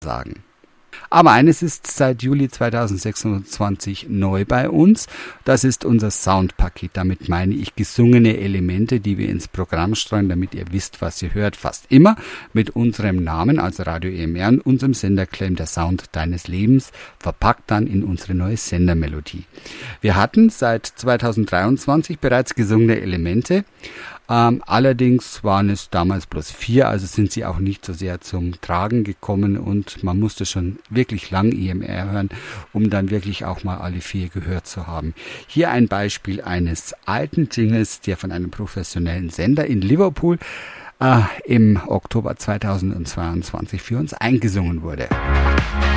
sozusagen. Aber eines ist seit Juli 2026 neu bei uns. Das ist unser Soundpaket. Damit meine ich gesungene Elemente, die wir ins Programm streuen, damit ihr wisst, was ihr hört. Fast immer mit unserem Namen, also Radio EMR, und unserem Senderclaim Der Sound deines Lebens, verpackt dann in unsere neue Sendermelodie. Wir hatten seit 2023 bereits gesungene Elemente. Allerdings waren es damals bloß 4, also sind sie auch nicht so sehr zum Tragen gekommen und man musste schon wirklich lang EMR hören, um dann wirklich auch mal alle 4 gehört zu haben. Hier ein Beispiel eines alten Jingles, der von einem professionellen Sender in Liverpool im Oktober 2022 für uns eingesungen wurde.